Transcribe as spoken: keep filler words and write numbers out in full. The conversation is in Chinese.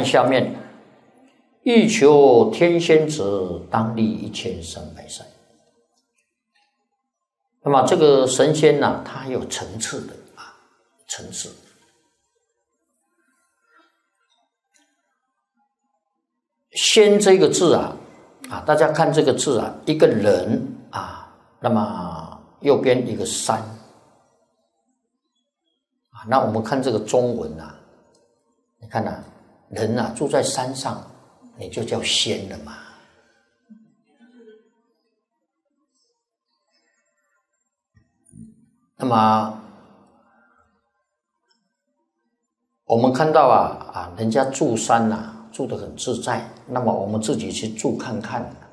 下面，欲求天仙子，当立一千三百善。那么这个神仙呢、啊，它有层次的啊，层次。仙这个字啊，啊，大家看这个字啊，一个人啊，那么右边一个山啊，那我们看这个中文啊，你看啊，人啊住在山上，你就叫仙了嘛。那么我们看到啊啊，人家住山啊，住得很自在，那么我们自己去住看看